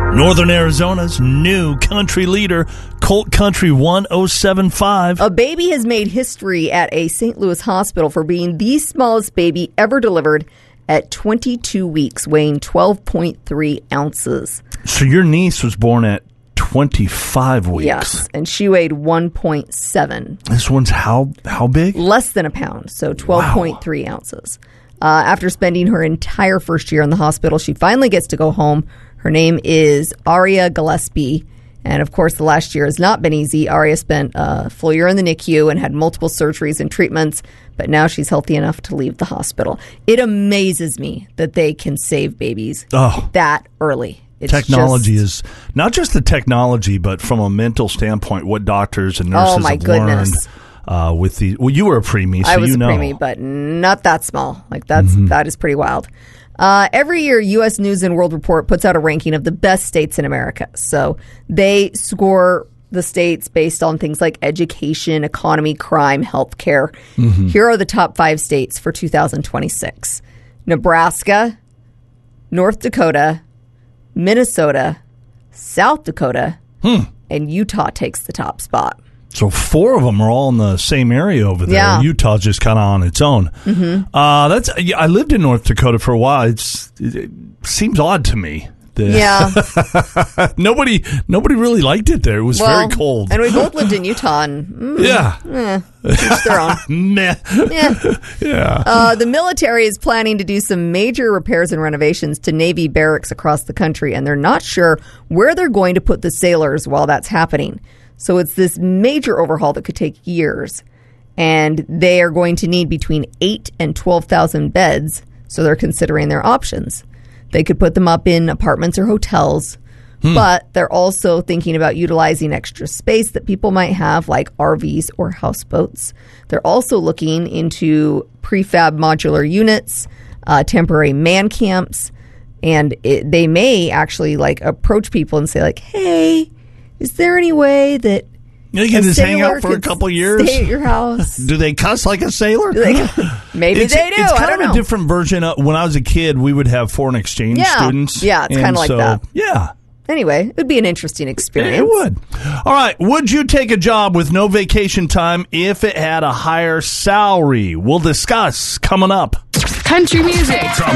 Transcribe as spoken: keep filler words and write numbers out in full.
Northern Arizona's new country leader, Colt Country one oh seven point five. A baby has made history at a Saint Louis hospital for being the smallest baby ever delivered at twenty-two weeks, weighing twelve point three ounces. So your niece was born at twenty-five weeks. Yes, and she weighed one point seven. This one's how how big? Less than a pound, so twelve point three wow. ounces. Uh, after spending her entire first year in the hospital, she finally gets to go home. Her name is Aria Gillespie, and of course the last year has not been easy. Aria spent a full year in the N I C U and had multiple surgeries and treatments, but now she's healthy enough to leave the hospital. It amazes me that they can save babies oh. that early. It's technology just, is not just the technology, but from a mental standpoint, what doctors and nurses oh my have goodness. learned uh, with the. Well, you were a preemie, so I was you a know. preemie, but not that small. Like that's mm-hmm. that is pretty wild. Uh, every year, U S News and World Report puts out a ranking of the best states in America. So they score the states based on things like education, economy, crime, healthcare. Mm-hmm. Here are the top five states for two thousand twenty-six: Nebraska, North Dakota, Minnesota, South Dakota, hmm. and Utah takes the top spot. So four of them are all in the same area over there. Yeah. Utah's just kind of on its own. Mm-hmm. Uh, that's. I lived in North Dakota for a while. It's, it, it seems odd to me. Yeah. nobody nobody really liked it there. It was well, very cold. And we both lived in Utah. And, mm, yeah. Eh, each their own. Meh. Yeah. yeah. Uh, the military is planning to do some major repairs and renovations to Navy barracks across the country, and they're not sure where they're going to put the sailors while that's happening. So it's this major overhaul that could take years, and they are going to need between eight and twelve thousand beds. So they're considering their options. They could put them up in apartments or hotels, hmm. but they're also thinking about utilizing extra space that people might have, like R Vs or houseboats. They're also looking into prefab modular units, uh, temporary man camps, and it, they may actually like approach people and say, like, "Hey, is there any way that you can just hang out for a couple years? Stay at your house?" Do they cuss like a sailor? Do they, maybe it's, they do. It's kind I don't of know. a different version. Of, when I was a kid, we would have foreign exchange yeah. students. Yeah, it's kind of like so, that. Yeah. Anyway, it would be an interesting experience. It would. All right. Would you take a job with no vacation time if it had a higher salary? We'll discuss coming up. Country music from